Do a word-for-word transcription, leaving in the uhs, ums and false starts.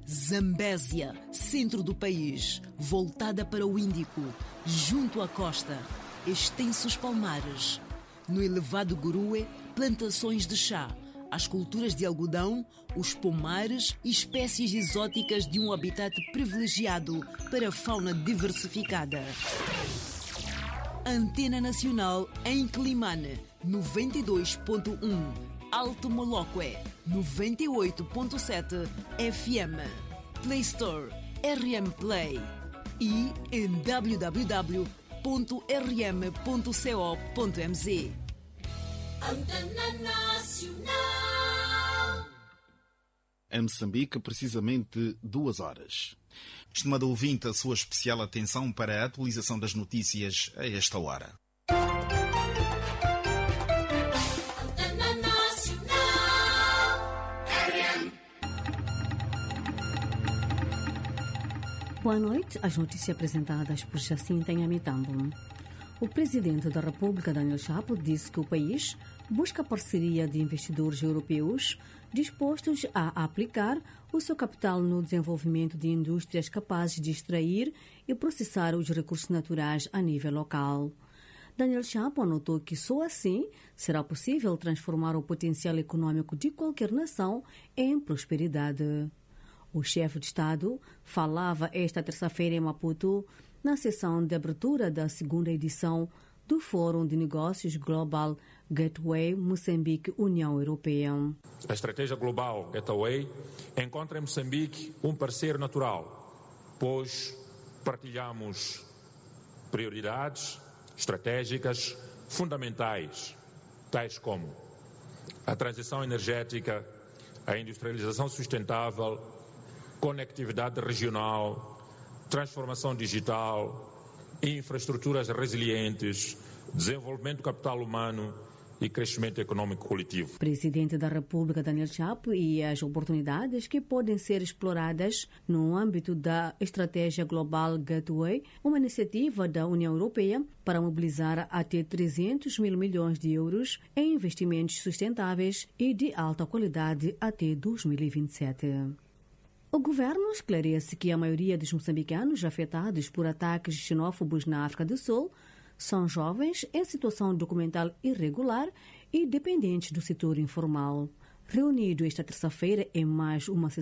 Zambésia, centro do país, voltada para o Índico, junto à costa, extensos palmares. No elevado Gurue, plantações de chá, as culturas de algodão, os pomares e espécies exóticas de um habitat privilegiado para a fauna diversificada. Antena Nacional em Climane, noventa e dois ponto um. Alto Moloque, noventa e oito ponto sete F M. Play Store, R M Play. E em w w w ponto r m ponto co ponto m z. Antena Nacional. Em Moçambique, precisamente duas horas. Estimado ouvinte, a sua especial atenção para a atualização das notícias a esta hora. Antena Nacional. R M. Boa noite. As notícias apresentadas por Jacinta Nhamitambo. O presidente da República, Daniel Chapo, disse que o país busca parceria de investidores europeus dispostos a aplicar o seu capital no desenvolvimento de indústrias capazes de extrair e processar os recursos naturais a nível local. Daniel Chapo anotou que só assim será possível transformar o potencial econômico de qualquer nação em prosperidade. O chefe de Estado falava esta terça-feira em Maputo na sessão de abertura da segunda edição do Fórum de Negócios Global Gateway Moçambique-União Europeia. A estratégia global Gateway encontra em Moçambique um parceiro natural, pois partilhamos prioridades estratégicas fundamentais, tais como a transição energética, a industrialização sustentável, conectividade regional, transformação digital, infraestruturas resilientes, desenvolvimento do capital humano e crescimento econômico coletivo. Presidente da República, Daniel Chapo, e as oportunidades que podem ser exploradas no âmbito da Estratégia Global Gateway, uma iniciativa da União Europeia para mobilizar até trezentos mil milhões de euros em investimentos sustentáveis e de alta qualidade até dois mil e vinte e sete. O governo esclarece que a maioria dos moçambicanos afetados por ataques xenófobos na África do Sul são jovens em situação documental irregular e dependentes do setor informal. Reunido esta terça-feira em mais uma sessão